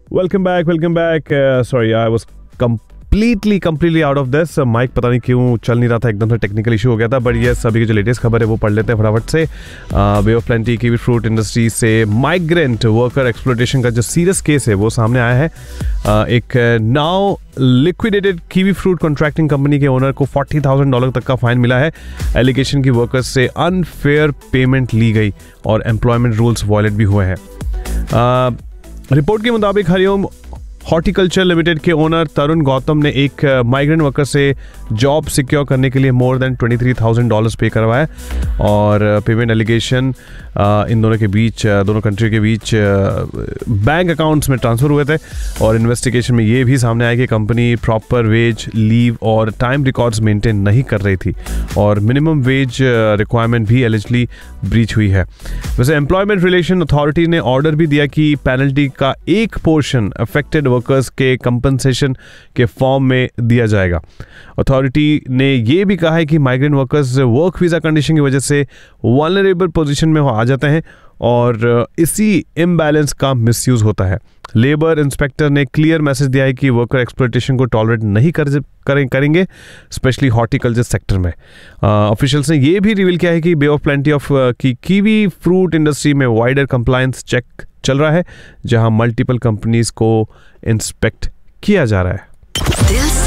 Welcome back. Sorry, I was completely out of this. Mic पता नहीं क्यों चल नहीं रहा था, एकदम से टेक्निकल इशू हो गया था. बट ये सभी की जो लेटेस्ट खबर है वो पढ़ लेते हैं फटाफट से. बे of plenty kiwi fruit industry से माइग्रेंट वर्कर एक्सप्लॉयटेशन का जो सीरियस केस है वो सामने आया है. एक now liquidated kiwi fruit contracting company के ओनर को $40,000 तक का फाइन मिला है. एलिगेशन की वर्कर्स से अनफेयर पेमेंट ली गई और एम्प्लॉयमेंट रूल्स वायलेट भी हुए हैं. रिपोर्ट के मुताबिक हरिओम हॉर्टिकल्चर लिमिटेड के ओनर तरुण गौतम ने एक माइग्रेंट वर्कर से जॉब सिक्योर करने के लिए मोर देन $23,000 पे करवाया और पेमेंट एलिगेशन इन दोनों के बीच, दोनों कंट्री के बीच बैंक अकाउंट्स में ट्रांसफ़र हुए थे. और इन्वेस्टिगेशन में ये भी सामने आया कि कंपनी प्रॉपर वेज, लीव और टाइम रिकॉर्ड्स मेंटेन नहीं कर रही थी और मिनिमम वेज रिक्वायरमेंट भी एलिजिबली ब्रीच हुई है. वैसे एम्प्लॉयमेंट रिलेशन अथॉरिटी ने ऑर्डर भी दिया कि पेनल्टी का एक पोर्शन अफेक्टेड वर्कर्स के कंपनसेशन के फॉर्म में दिया जाएगा. अथॉरिटी ने यह भी कहा है कि migrant workers work visa condition की वजह से वल्नरेबल पोजीशन में आ जाते हैं और इसी इम्बैलेंस का मिसयूज होता है. लेबर इंस्पेक्टर ने क्लियर मैसेज दिया है कि वर्कर एक्सप्लॉयटेशन को टॉलरेट नहीं करेंगे, स्पेशली हॉर्टिकल्चर सेक्टर में. ऑफिशियल्स ने यह भी रिवील किया है कि बे ऑफ प्लेंटी ऑफ की कीवी फ्रूट इंडस्ट्री में वाइडर कंप्लायंस चेक चल रहा है, जहां मल्टीपल कंपनीज को इंस्पेक्ट किया जा रहा है.